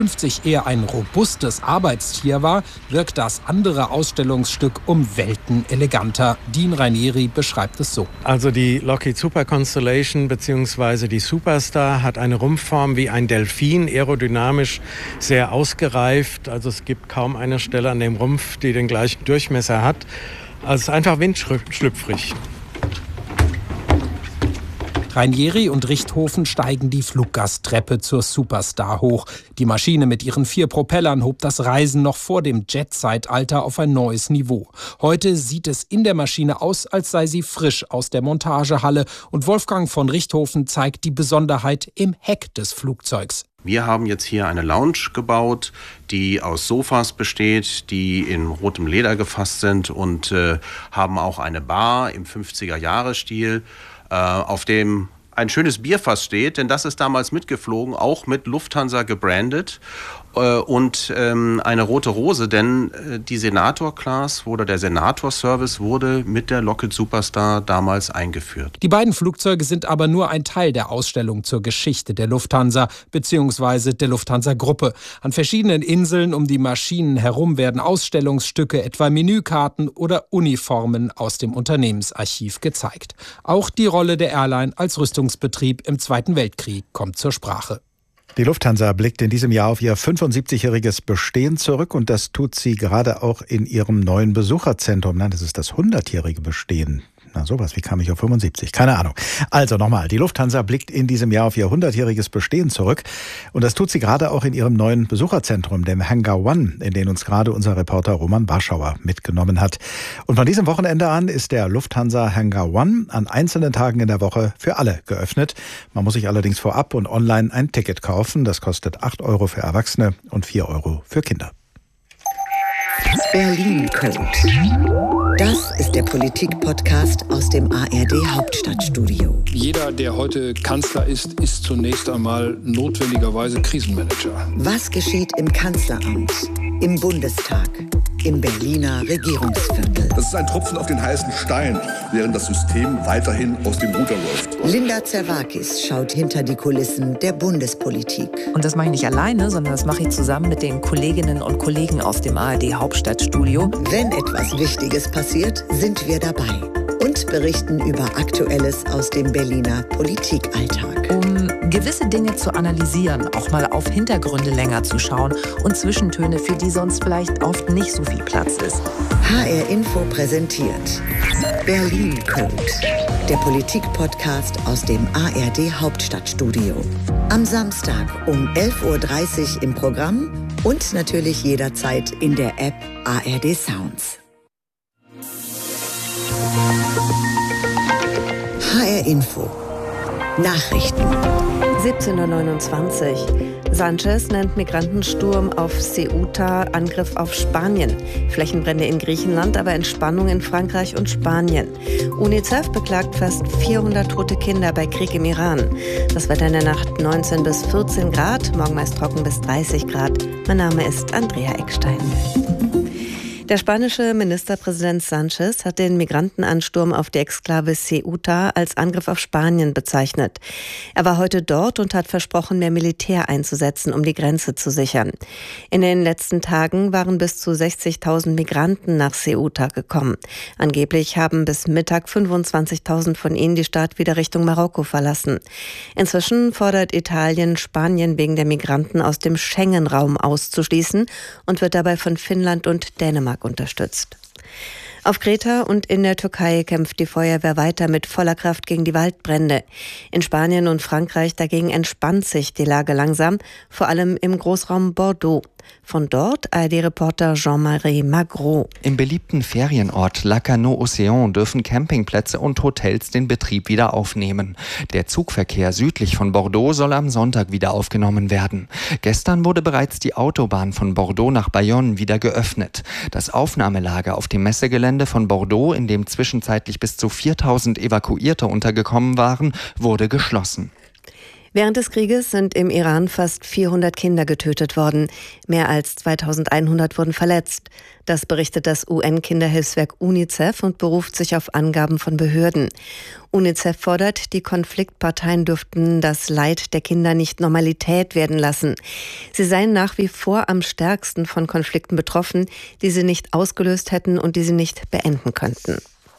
1950 eher ein robustes Arbeitstier war, wirkt das andere Ausstellungsstück um Welten eleganter. Dean Ranieri beschreibt es so. Also die Lockheed Super Constellation bzw. die Superstar hat eine Rumpfform wie ein Delfin, aerodynamisch sehr ausgereift. Also es gibt kaum eine Stelle an dem Rumpf, die den gleichen Durchmesser hat. Also es ist einfach windschlüpfrig. Ranieri und Richthofen steigen die Fluggasttreppe zur Superstar hoch. Die Maschine mit ihren 4 Propellern hob das Reisen noch vor dem Jet-Zeitalter auf ein neues Niveau. Heute sieht es in der Maschine aus, als sei sie frisch aus der Montagehalle. Und Wolfgang von Richthofen zeigt die Besonderheit im Heck des Flugzeugs. Wir haben jetzt hier eine Lounge gebaut, die aus Sofas besteht, die in rotem Leder gefasst sind und haben auch eine Bar im 50er-Jahre-Stil, auf dem ein schönes Bierfass steht, denn das ist damals mitgeflogen, auch mit Lufthansa gebrandet. Und eine rote Rose, denn die Senator-Class oder der Senator-Service wurde mit der Lockheed Superstar damals eingeführt. Die beiden Flugzeuge sind aber nur ein Teil der Ausstellung zur Geschichte der Lufthansa bzw. der Lufthansa-Gruppe. An verschiedenen Inseln um die Maschinen herum werden Ausstellungsstücke, etwa Menükarten oder Uniformen aus dem Unternehmensarchiv gezeigt. Auch die Rolle der Airline als Rüstungsbetrieb im Zweiten Weltkrieg kommt zur Sprache. Die Lufthansa blickt in diesem Jahr auf ihr 75-jähriges Bestehen zurück und das tut sie gerade auch in ihrem neuen Besucherzentrum. Nein, das ist das 100-jährige Bestehen. Na sowas, wie kam ich auf 75? Keine Ahnung. Also nochmal, die Lufthansa blickt in diesem Jahr auf ihr 100-jähriges Bestehen zurück und das tut sie gerade auch in ihrem neuen Besucherzentrum, dem Hangar One, in den uns gerade unser Reporter Roman Warschauer mitgenommen hat. Und von diesem Wochenende an ist der Lufthansa Hangar One an einzelnen Tagen in der Woche für alle geöffnet. Man muss sich allerdings vorab und online ein Ticket kaufen. Das kostet 8 € für Erwachsene und 4 € für Kinder. Berlin Code. Das ist der Politik-Podcast aus dem ARD Hauptstadtstudio. Jeder, der heute Kanzler ist zunächst einmal notwendigerweise Krisenmanager. Was geschieht im Kanzleramt, im Bundestag, im Berliner Regierungsviertel? Das ist ein Tropfen auf den heißen Stein, während das System weiterhin aus dem Ruder läuft. Linda Zerwakis schaut hinter die Kulissen der Bundespolitik. Und das mache ich nicht alleine, sondern das mache ich zusammen mit den Kolleginnen und Kollegen aus dem ARD Hauptstadtstudio. Wenn etwas Wichtiges passiert, sind wir dabei und berichten über Aktuelles aus dem Berliner Politikalltag. Um gewisse Dinge zu analysieren, auch mal auf Hintergründe länger zu schauen und Zwischentöne, für die sonst vielleicht oft nicht so viel Platz ist. HR Info präsentiert Berlin Code, der Politik-Podcast aus dem ARD Hauptstadtstudio. Am Samstag um 11:30 Uhr im Programm und natürlich jederzeit in der App ARD Sounds. HR Info. Nachrichten. 17:29 Uhr. Sanchez nennt Migrantensturm auf Ceuta Angriff auf Spanien. Flächenbrände in Griechenland, aber Entspannung in Frankreich und Spanien. UNICEF beklagt fast 400 tote Kinder bei Krieg im Iran. Das Wetter in der Nacht 19 bis 14 Grad, morgen meist trocken bis 30 Grad. Mein Name ist Andrea Eckstein. Der spanische Ministerpräsident Sanchez hat den Migrantenansturm auf die Exklave Ceuta als Angriff auf Spanien bezeichnet. Er war heute dort und hat versprochen, mehr Militär einzusetzen, um die Grenze zu sichern. In den letzten Tagen waren bis zu 60.000 Migranten nach Ceuta gekommen. Angeblich haben bis Mittag 25.000 von ihnen die Stadt wieder Richtung Marokko verlassen. Inzwischen fordert Italien Spanien wegen der Migranten aus dem Schengen-Raum auszuschließen und wird dabei von Finnland und Dänemark unterstützt. Auf Kreta und in der Türkei kämpft die Feuerwehr weiter mit voller Kraft gegen die Waldbrände. In Spanien und Frankreich dagegen entspannt sich die Lage langsam, vor allem im Großraum Bordeaux. Von dort ARD-Reporter Jean-Marie Magro. Im beliebten Ferienort Lacanau-Océan dürfen Campingplätze und Hotels den Betrieb wieder aufnehmen. Der Zugverkehr südlich von Bordeaux soll am Sonntag wieder aufgenommen werden. Gestern wurde bereits die Autobahn von Bordeaux nach Bayonne wieder geöffnet. Das Aufnahmelager auf dem Messegelände von Bordeaux, in dem zwischenzeitlich bis zu 4.000 Evakuierte untergekommen waren, wurde geschlossen. Während des Krieges sind im Iran fast 400 Kinder getötet worden. Mehr als 2100 wurden verletzt. Das berichtet das UN-Kinderhilfswerk UNICEF und beruft sich auf Angaben von Behörden. UNICEF fordert, die Konfliktparteien dürften das Leid der Kinder nicht Normalität werden lassen. Sie seien nach wie vor am stärksten von Konflikten betroffen, die sie nicht ausgelöst hätten und die sie nicht beenden könnten.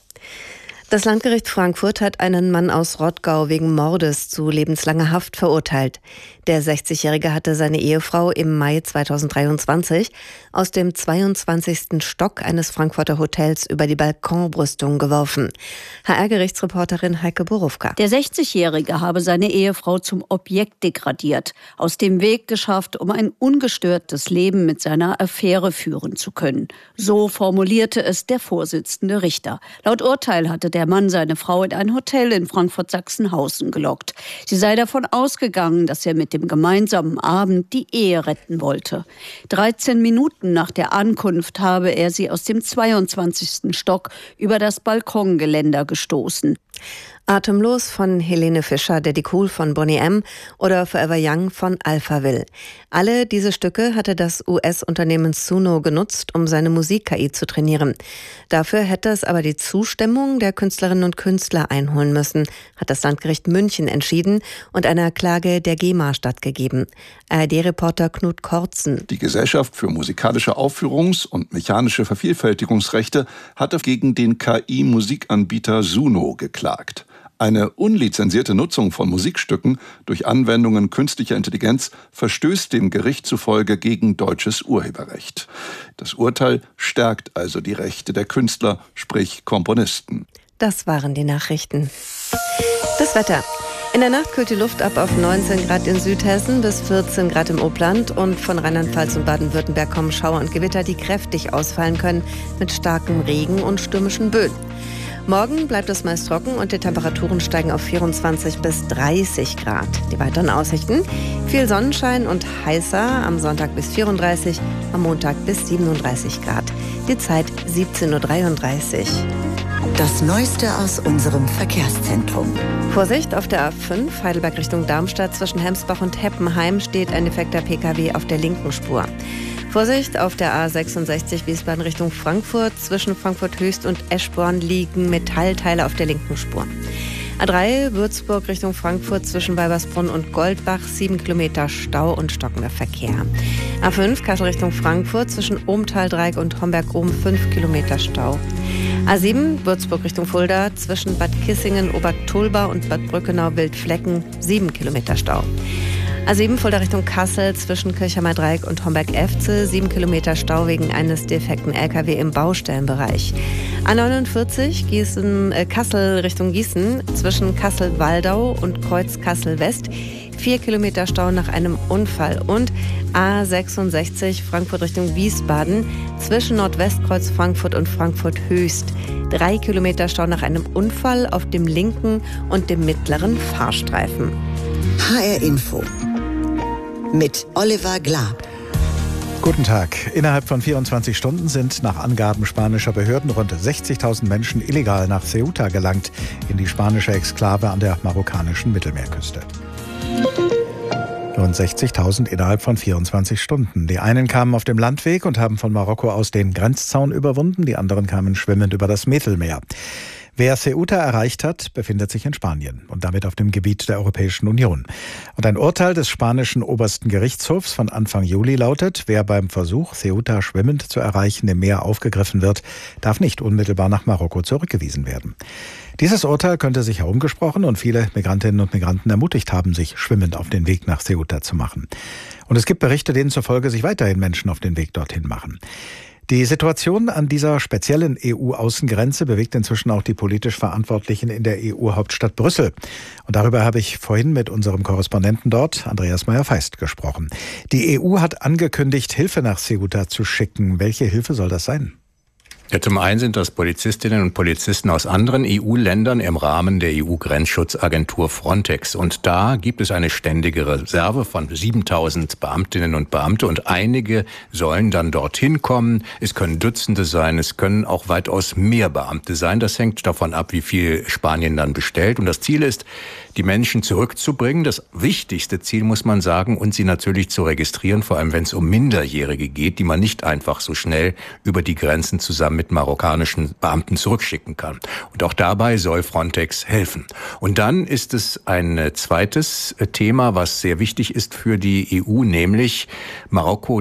Das Landgericht Frankfurt hat einen Mann aus Rottgau wegen Mordes zu lebenslanger Haft verurteilt. Der 60-Jährige hatte seine Ehefrau im Mai 2023 aus dem 22. Stock eines Frankfurter Hotels über die Balkonbrüstung geworfen. HR-Gerichtsreporterin Heike Borufka. Der 60-Jährige habe seine Ehefrau zum Objekt degradiert, aus dem Weg geschafft, um ein ungestörtes Leben mit seiner Affäre führen zu können. So formulierte es der Vorsitzende Richter. Laut Urteil hatte der Mann seine Frau in ein Hotel in Frankfurt-Sachsenhausen gelockt. Sie sei davon ausgegangen, dass er mit dem gemeinsamen Abend die Ehe retten wollte. 13 Minuten nach der Ankunft habe er sie aus dem 22. Stock über das Balkongeländer gestoßen. Atemlos von Helene Fischer, Daddy Cool von Boney M. oder Forever Young von Alphaville. Alle diese Stücke hatte das US-Unternehmen Suno genutzt, um seine Musik-KI zu trainieren. Dafür hätte es aber die Zustimmung der Künstlerinnen und Künstler einholen müssen, hat das Landgericht München entschieden und einer Klage der GEMA stattgegeben. ARD-Reporter Knut Kortzen. Die Gesellschaft für musikalische Aufführungs- und mechanische Vervielfältigungsrechte hatte gegen den KI-Musikanbieter Suno geklagt. Eine unlizenzierte Nutzung von Musikstücken durch Anwendungen künstlicher Intelligenz verstößt dem Gericht zufolge gegen deutsches Urheberrecht. Das Urteil stärkt also die Rechte der Künstler, sprich Komponisten. Das waren die Nachrichten. Das Wetter. In der Nacht kühlt die Luft ab auf 19 Grad in Südhessen bis 14 Grad im Obland und von Rheinland-Pfalz und Baden-Württemberg kommen Schauer und Gewitter, die kräftig ausfallen können mit starkem Regen und stürmischen Böen. Morgen bleibt es meist trocken und die Temperaturen steigen auf 24 bis 30 Grad. Die weiteren Aussichten: viel Sonnenschein und heißer, am Sonntag bis 34, am Montag bis 37 Grad. Die Zeit 17:33 Uhr. Das Neueste aus unserem Verkehrszentrum. Vorsicht, auf der A5 Heidelberg Richtung Darmstadt zwischen Hemsbach und Heppenheim steht ein defekter PKW auf der linken Spur. Vorsicht, auf der A66 Wiesbaden Richtung Frankfurt zwischen Frankfurt Höchst und Eschborn liegen Metallteile auf der linken Spur. A3 Würzburg Richtung Frankfurt zwischen Weibersbrunn und Goldbach 7 Kilometer Stau und stockender Verkehr. A5 Kassel Richtung Frankfurt zwischen Ohmtal-Dreieck und Homberg-Ohm 5 Kilometer Stau. A7 Würzburg Richtung Fulda zwischen Bad Kissingen, Obertulba und Bad Brückenau-Wildflecken 7 Kilometer Stau. A7 Fulda Richtung Kassel zwischen Kirchheimer Dreieck und Homberg-Efze 7 Kilometer Stau wegen eines defekten LKW im Baustellenbereich. A49 Kassel Richtung Gießen zwischen Kassel-Waldau und Kreuz Kassel-West 4 Kilometer Stau nach einem Unfall. Und A66 Frankfurt Richtung Wiesbaden zwischen Nordwestkreuz Frankfurt und Frankfurt Höchst 3 Kilometer Stau nach einem Unfall auf dem linken und dem mittleren Fahrstreifen. HR Info mit Oliver Glab. Guten Tag. Innerhalb von 24 Stunden sind nach Angaben spanischer Behörden rund 60.000 Menschen illegal nach Ceuta gelangt, in die spanische Exklave an der marokkanischen Mittelmeerküste. Rund 60.000 innerhalb von 24 Stunden. Die einen kamen auf dem Landweg und haben von Marokko aus den Grenzzaun überwunden, die anderen kamen schwimmend über das Mittelmeer. Wer Ceuta erreicht hat, befindet sich in Spanien und damit auf dem Gebiet der Europäischen Union. Und ein Urteil des spanischen obersten Gerichtshofs von Anfang Juli lautet: Wer beim Versuch, Ceuta schwimmend zu erreichen, im Meer aufgegriffen wird, darf nicht unmittelbar nach Marokko zurückgewiesen werden. Dieses Urteil könnte sich herumgesprochen und viele Migrantinnen und Migranten ermutigt haben, sich schwimmend auf den Weg nach Ceuta zu machen. Und es gibt Berichte, denen zufolge sich weiterhin Menschen auf den Weg dorthin machen. Die Situation an dieser speziellen EU-Außengrenze bewegt inzwischen auch die politisch Verantwortlichen in der EU-Hauptstadt Brüssel. Und darüber habe ich vorhin mit unserem Korrespondenten dort, Andreas Meyer-Feist, gesprochen. Die EU hat angekündigt, Hilfe nach Ceuta zu schicken. Welche Hilfe soll das sein? Ja, zum einen sind das Polizistinnen und Polizisten aus anderen EU-Ländern im Rahmen der EU-Grenzschutzagentur Frontex. Und da gibt es eine ständige Reserve von 7.000 Beamtinnen und Beamte. Und einige sollen dann dorthin kommen. Es können Dutzende sein, es können auch weitaus mehr Beamte sein. Das hängt davon ab, wie viel Spanien dann bestellt. Und das Ziel ist, die Menschen zurückzubringen. Das wichtigste Ziel, muss man sagen, und sie natürlich zu registrieren, vor allem wenn es um Minderjährige geht, die man nicht einfach so schnell über die Grenzen zusammen mit marokkanischen Beamten zurückschicken kann. Und auch dabei soll Frontex helfen. Und dann ist es ein zweites Thema, was sehr wichtig ist für die EU, nämlich Marokko